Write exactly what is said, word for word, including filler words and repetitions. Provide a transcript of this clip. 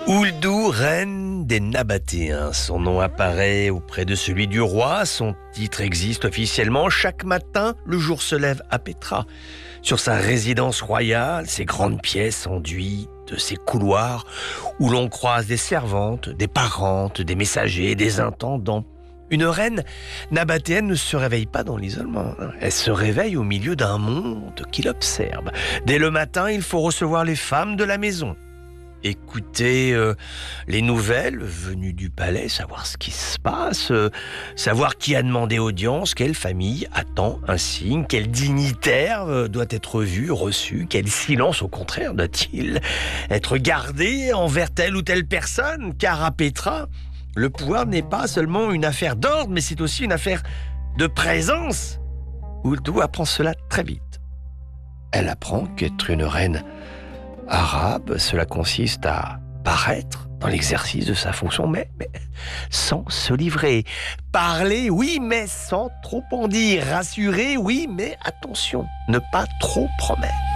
Ouldou, reine des Nabatéens. Son nom apparaît auprès de celui du roi. Son titre existe officiellement. Chaque matin, le jour se lève à Pétra. Sur sa résidence royale, ses grandes pièces enduites de ces couloirs où l'on croise des servantes, des parentes, des messagers, des intendants. Une reine nabatéenne ne se réveille pas dans l'isolement. Elle se réveille au milieu d'un monde qui l'observe. Dès le matin, il faut recevoir les femmes de la maison. Écouter euh, les nouvelles venues du palais, savoir ce qui se passe, euh, savoir qui a demandé audience, quelle famille attend un signe, quel dignitaire euh, doit être vu, reçu, quel silence au contraire doit-il être gardé envers telle ou telle personne, car à Pétra, le pouvoir n'est pas seulement une affaire d'ordre, mais c'est aussi une affaire de présence. Ouldou apprend cela très vite. Elle apprend qu'être une reine arabe, cela consiste à paraître dans l'exercice de sa fonction, mais, mais sans se livrer. Parler, oui, mais sans trop en dire. Rassurer, oui, mais attention, ne pas trop promettre.